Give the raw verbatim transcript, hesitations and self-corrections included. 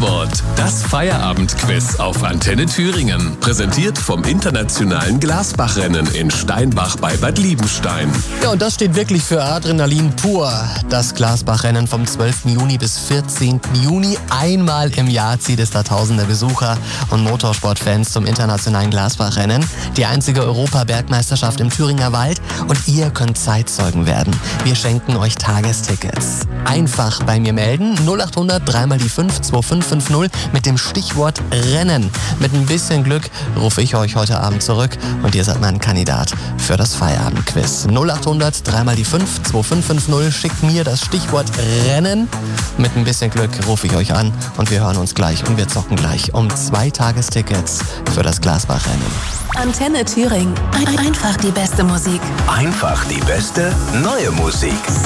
Stichwort: Das Feierabendquiz auf Antenne Thüringen. Präsentiert vom internationalen Glasbachrennen in Steinbach bei Bad Liebenstein. Ja, und das steht wirklich für Adrenalin pur. Das Glasbachrennen vom zwölften Juni bis vierzehnten Juni. Einmal im Jahr zieht es da tausende Besucher und Motorsportfans zum internationalen Glasbachrennen. Die einzige Europabergmeisterschaft im Thüringer Wald. Und ihr könnt Zeitzeugen werden. Wir schenken euch Tagestickets. Einfach bei mir melden. null acht hundert drei mal die fünf zwei fünf fünf null mit dem Stichwort Rennen. Mit ein bisschen Glück rufe ich euch heute Abend zurück und ihr seid mein Kandidat für das Feierabendquiz. null acht hundert drei mal die fünf zwei fünf fünf null. Schickt mir das Stichwort Rennen. Mit ein bisschen Glück rufe ich euch an und wir hören uns gleich und wir zocken gleich um zwei Tagestickets für das Glasbachrennen. Antenne Thüringen. Ein- Einfach die beste Musik. Einfach die beste neue Musik.